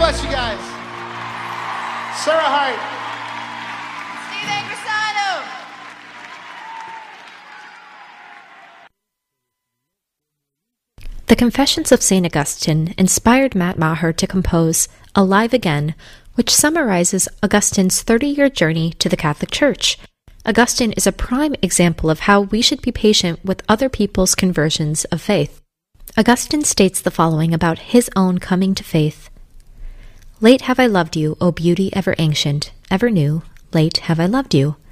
bless you guys. Sarah Hart. Steve Angrisano. The Confessions of St. Augustine inspired Matt Maher to compose Alive Again, which summarizes Augustine's 30-year journey to the Catholic Church. Augustine is a prime example of how we should be patient with other people's conversions of faith. Augustine states the following about his own coming to faith. Late have I loved you, O beauty ever ancient, ever new, late have I loved you.